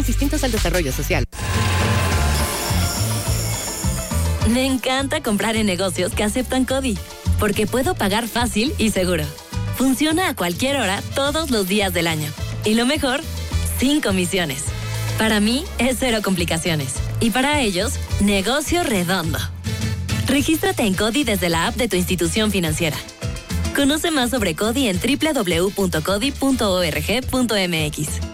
distintos al desarrollo social. Me encanta comprar en negocios que aceptan CODI, porque puedo pagar fácil y seguro. Funciona a cualquier hora, todos los días del año. Y lo mejor, sin comisiones. Para mí, es cero complicaciones. Y para ellos, negocio redondo. Regístrate en CODI desde la app de tu institución financiera. Conoce más sobre CODI en www.codi.org.mx.